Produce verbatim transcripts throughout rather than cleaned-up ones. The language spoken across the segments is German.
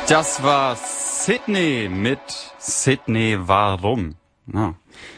Das war Sydney mit Sydney Warum. Ja.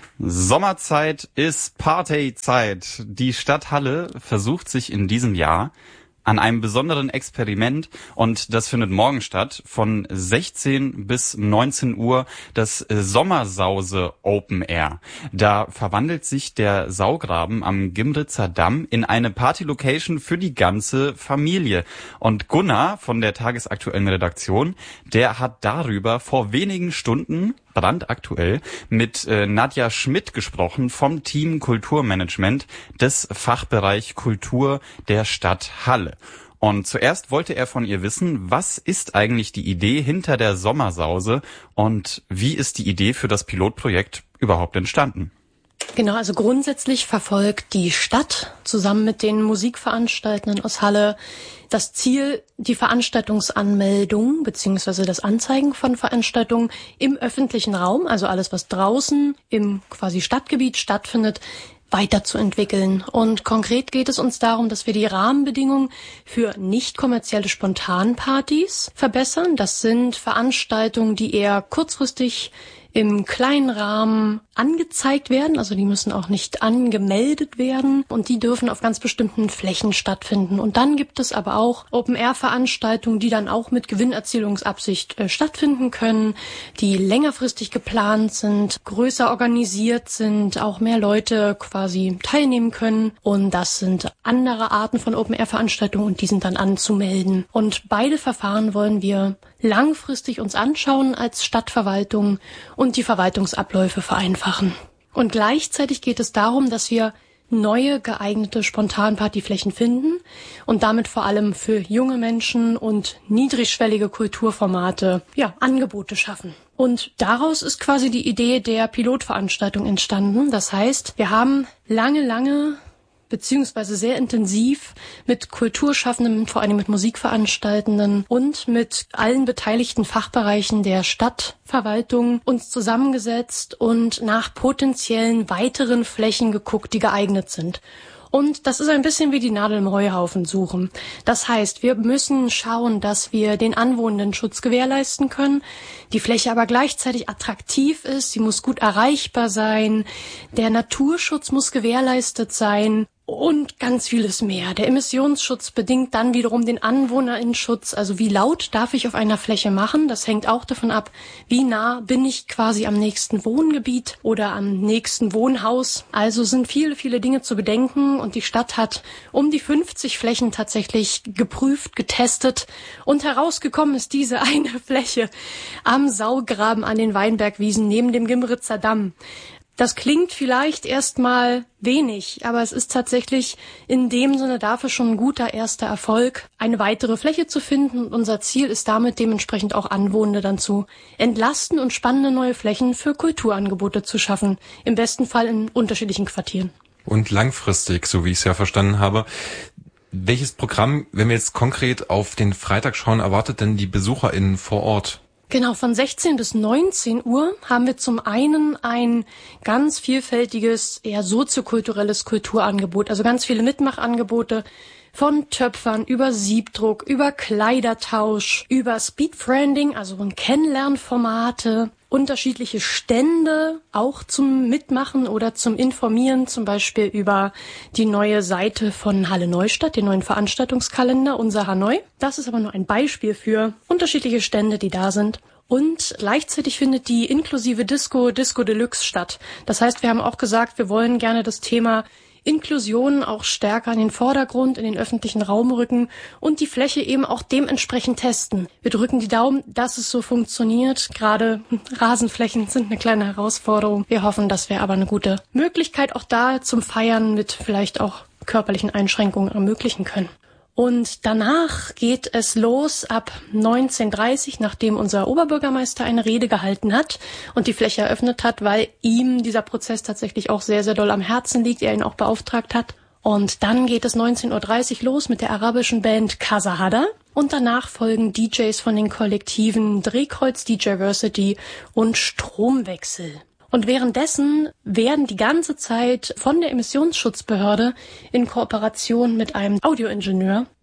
Sommerzeit ist Partyzeit. Die Stadt Halle versucht sich in diesem Jahr an einem besonderen Experiment, und das findet morgen statt, von sechzehn bis neunzehn Uhr, das Sommersause Open Air. Da verwandelt sich der Saugraben am Gimritzer Damm in eine Party-Location für die ganze Familie. Und Gunnar von der tagesaktuellen Redaktion, der hat darüber vor wenigen Stunden brandaktuell mit äh, Nadja Schmidt gesprochen vom Team Kulturmanagement des Fachbereich Kultur der Stadt Halle. Und zuerst wollte er von ihr wissen, was ist eigentlich die Idee hinter der Sommersause und wie ist die Idee für das Pilotprojekt überhaupt entstanden? Genau, also grundsätzlich verfolgt die Stadt zusammen mit den Musikveranstaltenden aus Halle das Ziel, die Veranstaltungsanmeldung bzw. das Anzeigen von Veranstaltungen im öffentlichen Raum, also alles, was draußen im quasi Stadtgebiet stattfindet, weiterzuentwickeln. Und konkret geht es uns darum, dass wir die Rahmenbedingungen für nicht kommerzielle Spontanpartys verbessern. Das sind Veranstaltungen, die eher kurzfristig im kleinen Rahmen angezeigt werden, also die müssen auch nicht angemeldet werden und die dürfen auf ganz bestimmten Flächen stattfinden. Und dann gibt es aber auch Open-Air-Veranstaltungen, die dann auch mit Gewinnerzielungsabsicht äh, stattfinden können, die längerfristig geplant sind, größer organisiert sind, auch mehr Leute quasi teilnehmen können, und das sind andere Arten von Open-Air-Veranstaltungen und die sind dann anzumelden. Und beide Verfahren wollen wir langfristig uns anschauen als Stadtverwaltung und die Verwaltungsabläufe vereinfachen. Und gleichzeitig geht es darum, dass wir neue geeignete Spontanpartyflächen finden und damit vor allem für junge Menschen und niedrigschwellige Kulturformate, ja, Angebote schaffen. Und daraus ist quasi die Idee der Pilotveranstaltung entstanden. Das heißt, wir haben lange, lange beziehungsweise sehr intensiv mit Kulturschaffenden, vor allem mit Musikveranstaltenden und mit allen beteiligten Fachbereichen der Stadtverwaltung uns zusammengesetzt und nach potenziellen weiteren Flächen geguckt, die geeignet sind. Und das ist ein bisschen wie die Nadel im Heuhaufen suchen. Das heißt, wir müssen schauen, dass wir den Anwohnenden Schutz gewährleisten können, die Fläche aber gleichzeitig attraktiv ist, sie muss gut erreichbar sein, der Naturschutz muss gewährleistet sein und ganz vieles mehr. Der Emissionsschutz bedingt dann wiederum den Anwohnerinnenschutz. Also wie laut darf ich auf einer Fläche machen? Das hängt auch davon ab, wie nah bin ich quasi am nächsten Wohngebiet oder am nächsten Wohnhaus. Also sind viele, viele Dinge zu bedenken und die Stadt hat um die fünfzig Flächen tatsächlich geprüft, getestet und herausgekommen ist diese eine Fläche am Saugraben an den Weinbergwiesen neben dem Gimritzer Damm. Das klingt vielleicht erstmal wenig, aber es ist tatsächlich in dem Sinne dafür schon ein guter erster Erfolg, eine weitere Fläche zu finden. Und unser Ziel ist damit dementsprechend auch Anwohner dann zu entlasten und spannende neue Flächen für Kulturangebote zu schaffen. Im besten Fall in unterschiedlichen Quartieren. Und langfristig, so wie ich es ja verstanden habe. Welches Programm, wenn wir jetzt konkret auf den Freitag schauen, erwartet denn die BesucherInnen vor Ort? Genau, von sechzehn bis neunzehn Uhr haben wir zum einen ein ganz vielfältiges, eher soziokulturelles Kulturangebot, also ganz viele Mitmachangebote von Töpfern über Siebdruck, über Kleidertausch, über Speedfriending, also Kennenlernformate, unterschiedliche Stände auch zum Mitmachen oder zum Informieren, zum Beispiel über die neue Seite von Halle Neustadt, den neuen Veranstaltungskalender, unser Hanoi. Das ist aber nur ein Beispiel für unterschiedliche Stände, die da sind. Und gleichzeitig findet die inklusive Disco, Disco Deluxe statt. Das heißt, wir haben auch gesagt, wir wollen gerne das Thema Inklusion auch stärker in den Vordergrund, in den öffentlichen Raum rücken und die Fläche eben auch dementsprechend testen. Wir drücken die Daumen, dass es so funktioniert. Gerade Rasenflächen sind eine kleine Herausforderung. Wir hoffen, das wäre aber eine gute Möglichkeit, auch da zum Feiern mit vielleicht auch körperlichen Einschränkungen ermöglichen können. Und danach geht es los ab neunzehn Uhr dreißig, nachdem unser Oberbürgermeister eine Rede gehalten hat und die Fläche eröffnet hat, weil ihm dieser Prozess tatsächlich auch sehr, sehr doll am Herzen liegt, er ihn auch beauftragt hat. Und dann geht es neunzehn Uhr dreißig los mit der arabischen Band Kasahada. Und danach folgen D Js von den Kollektiven Drehkreuz, DJversity und Stromwechsel. Und währenddessen werden die ganze Zeit von der Emissionsschutzbehörde in Kooperation mit einem Audioingenieur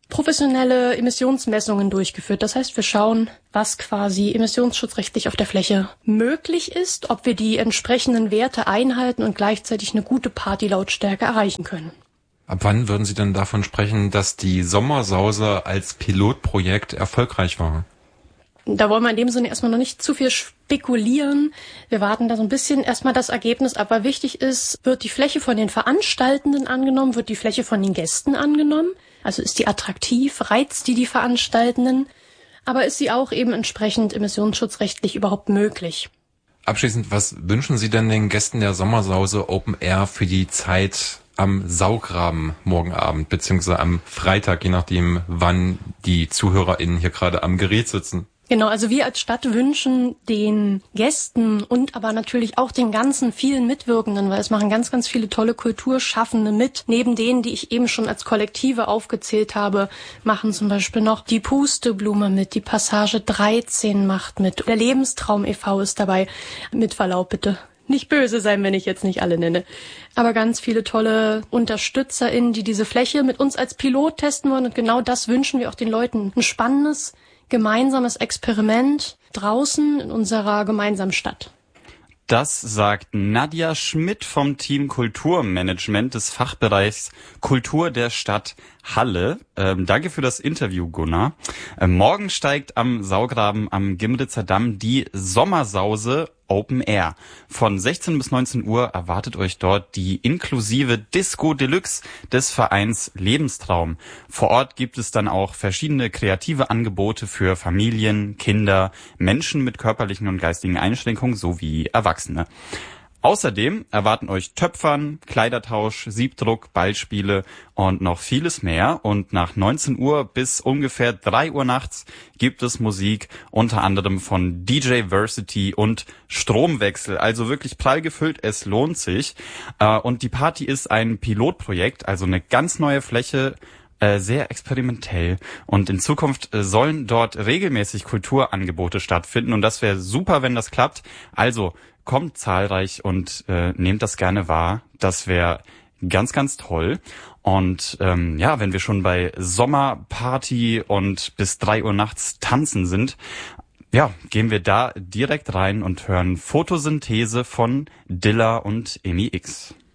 professionelle Emissionsmessungen durchgeführt. Das heißt, wir schauen, was quasi emissionsschutzrechtlich auf der Fläche möglich ist, ob wir die entsprechenden Werte einhalten und gleichzeitig eine gute Partylautstärke erreichen können. Ab wann würden Sie denn davon sprechen, dass die Sommersause als Pilotprojekt erfolgreich war? Da wollen wir in dem Sinne erstmal noch nicht zu viel spekulieren. Wir warten da so ein bisschen erstmal das Ergebnis ab. Aber wichtig ist, wird die Fläche von den Veranstaltenden angenommen, wird die Fläche von den Gästen angenommen? Also ist die attraktiv, reizt die die Veranstaltenden? Aber ist sie auch eben entsprechend emissionsschutzrechtlich überhaupt möglich? Abschließend, was wünschen Sie denn den Gästen der Sommersause Open Air für die Zeit am Saugraben morgen Abend, beziehungsweise am Freitag, je nachdem, wann die ZuhörerInnen hier gerade am Gerät sitzen? Genau, also wir als Stadt wünschen den Gästen und aber natürlich auch den ganzen vielen Mitwirkenden, weil es machen ganz, ganz viele tolle Kulturschaffende mit. Neben denen, die ich eben schon als Kollektive aufgezählt habe, machen zum Beispiel noch die Pusteblume mit, die Passage dreizehn macht mit, der Lebenstraum e V ist dabei. Mit Verlaub bitte. Nicht böse sein, wenn ich jetzt nicht alle nenne. Aber ganz viele tolle UnterstützerInnen, die diese Fläche mit uns als Pilot testen wollen. Und genau das wünschen wir auch den Leuten. Ein spannendes, gemeinsames Experiment draußen in unserer gemeinsamen Stadt. Das sagt Nadja Schmidt vom Team Kulturmanagement des Fachbereichs Kultur der Stadt Halle. Ähm, danke für das Interview, Gunnar. Ähm, morgen steigt am Saugraben am Gimritzer Damm die Sommersause Open Air. Von sechzehn bis neunzehn Uhr erwartet euch dort die inklusive Disco Deluxe des Vereins Lebenstraum. Vor Ort gibt es dann auch verschiedene kreative Angebote für Familien, Kinder, Menschen mit körperlichen und geistigen Einschränkungen sowie Erwachsene. Außerdem erwarten euch Töpfern, Kleidertausch, Siebdruck, Ballspiele und noch vieles mehr. Und nach neunzehn Uhr bis ungefähr drei Uhr nachts gibt es Musik, unter anderem von D J Versity und Stromwechsel. Also wirklich prall gefüllt, es lohnt sich. Und die Party ist ein Pilotprojekt, also eine ganz neue Fläche, sehr experimentell. Und in Zukunft sollen dort regelmäßig Kulturangebote stattfinden. Und das wäre super, wenn das klappt. Also kommt zahlreich und äh, nehmt das gerne wahr. Das wäre ganz, ganz toll. Und ähm, ja, wenn wir schon bei Sommerparty und bis drei Uhr nachts tanzen sind, ja, gehen wir da direkt rein und hören Photosynthese von Dilla und Emi X.